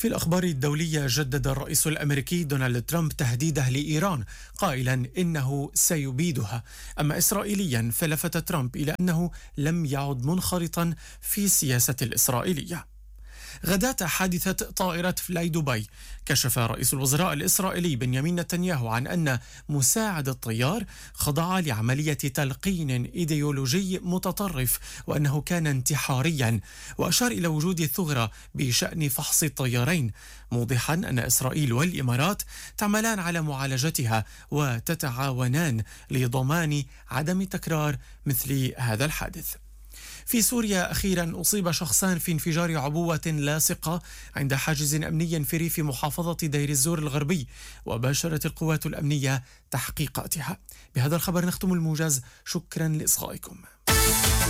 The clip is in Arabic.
في الأخبار الدولية، جدد الرئيس الأمريكي دونالد ترامب تهديده لإيران قائلا إنه سيبيدها. أما إسرائيليا فلفت ترامب إلى أنه لم يعد منخرطا في السياسة الإسرائيلية. غداة حادثة طائرة فلاي دبي، كشف رئيس الوزراء الإسرائيلي بنيامين نتنياهو عن أن مساعد الطيار خضع لعملية تلقين إيديولوجي متطرف وأنه كان انتحاريا، وأشار إلى وجود ثغرة بشأن فحص الطيارين، موضحا أن إسرائيل والإمارات تعملان على معالجتها وتتعاونان لضمان عدم تكرار مثل هذا الحادث. في سوريا أخيرا أصيب شخصان في انفجار عبوة لاصقة عند حاجز أمني في ريف محافظة دير الزور الغربي، وباشرت القوات الأمنية تحقيقاتها. بهذا الخبر نختم الموجز، شكرا لإصغائكم.